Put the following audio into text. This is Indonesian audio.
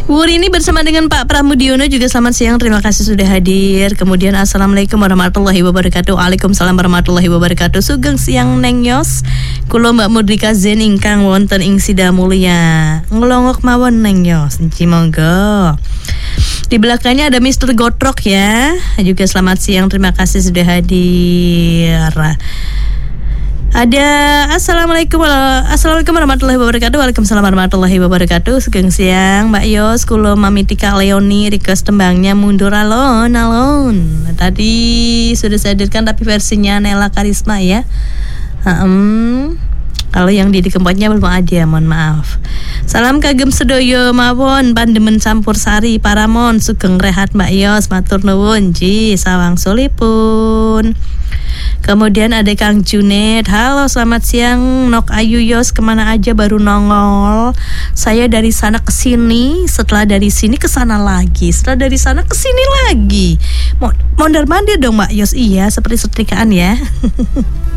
Wuri ini bersama dengan Pak Pramudiono juga selamat siang, terima kasih sudah hadir. Kemudian assalamualaikum warahmatullahi wabarakatuh. Waalaikumsalam warahmatullahi wabarakatuh. Sugeng siang Neng Yos. Kulo Mbak Mudrika Zen ingkang wonten ing Sida Mulia. Ngelongok mawon Neng Yos. Nci monggo. Di belakangnya ada Mr. Gotrok ya. Juga selamat siang, terima kasih sudah hadir. Ada Assalamualaikum warahmatullahi wabarakatuh. Waalaikumsalam warahmatullahi wabarakatuh. Sugeng siang Mbak Yos. Kulo Mami Tika Leoni request tembangnya Mundur Alon. Tadi sudah saya hadirkan tapi versinya Nela Karisma ya. Kalau yang di keempatnya belum ada, mohon maaf. Salam kagem sedoyo mawon pandemen campur sari Paramon. Sugeng rehat Mbak Yos, matur nuwun ji sawang solipun. Kemudian ada Kang Junet. Halo selamat siang Nok Ayu Yos, kemana aja baru nongol? Saya dari sana ke sini, setelah dari sini ke sana lagi, setelah dari sana ke sini lagi. Mondar mandir dong Mbak Yos. Iya, seperti setrikaan ya.